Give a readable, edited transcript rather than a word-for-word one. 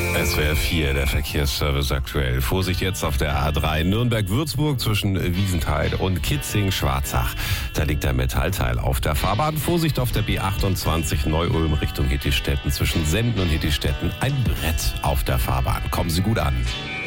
SWR 4, der Verkehrsservice aktuell. Vorsicht jetzt auf der A3 Nürnberg-Würzburg zwischen Wiesenthal und Kitzing-Schwarzach. Da liegt ein Metallteil auf der Fahrbahn. Vorsicht auf der B28 Neu-Ulm Richtung Hittistetten zwischen Senden und Hittistetten. Ein Brett auf der Fahrbahn. Kommen Sie gut an.